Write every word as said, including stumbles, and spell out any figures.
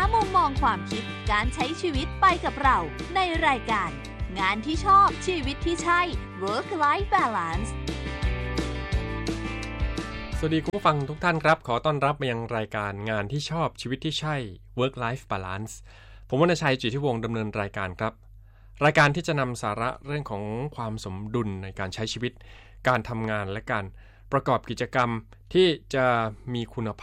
มุมมองความคิดการใช้ชีวิตไปกับเราในรายการงานที่ชอบชีวิตที่ใช่ Work Life Balance สวัสดีคุณผู้ฟังทุกท่านครับขอต้อนรับมายังรายการงานที่ชอบชีวิตที่ใช่ Work Life Balance ผมวรรณชัย จิตติวงศ์ดำเนินรายการครับรายการที่จะนำสาระเรื่องของความสมดุลในการใช้ชีวิตการทำงานและการประกอบกิจกรรมที่จะมีคุณ